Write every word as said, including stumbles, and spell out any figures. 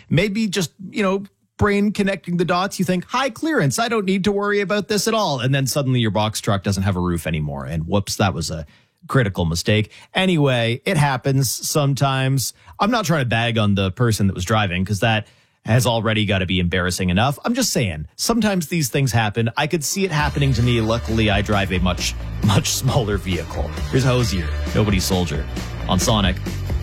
maybe just, you know, brain connecting the dots. You think high clearance. I don't need to worry about this at all. And then suddenly your box truck doesn't have a roof anymore. And whoops, that was a critical mistake. Anyway, it happens sometimes. I'm not trying to bag on the person that was driving because that has already got to be embarrassing enough. I'm just saying, sometimes these things happen. I could see it happening to me. Luckily, I drive a much, much smaller vehicle. Here's Hosier, Nobody's Soldier on Sonic.